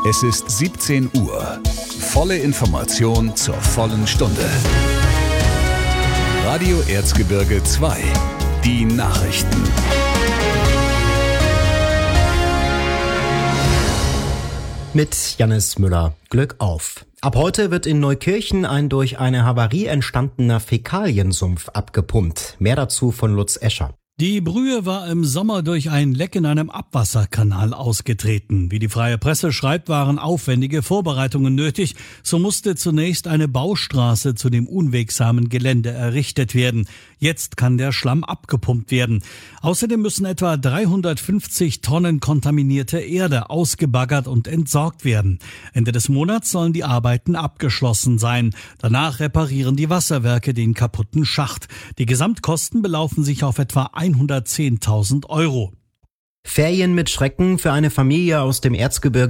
Es ist 17 Uhr. Volle Information zur vollen Stunde. Radio Erzgebirge 2. Die Nachrichten. Mit Jannis Müller. Glück auf. Ab heute wird in Neukirchen ein durch eine Havarie entstandener Fäkaliensumpf abgepumpt. Mehr dazu von Lutz Escher. Die Brühe war im Sommer durch ein Leck in einem Abwasserkanal ausgetreten. Wie die Freie Presse schreibt, waren aufwendige Vorbereitungen nötig. So musste zunächst eine Baustraße zu dem unwegsamen Gelände errichtet werden. Jetzt kann der Schlamm abgepumpt werden. Außerdem müssen etwa 350 Tonnen kontaminierte Erde ausgebaggert und entsorgt werden. Ende des Monats sollen die Arbeiten abgeschlossen sein. Danach reparieren die Wasserwerke den kaputten Schacht. Die Gesamtkosten belaufen sich auf etwa 110.000 Euro. Ferien mit Schrecken für eine Familie aus dem Erzgebirge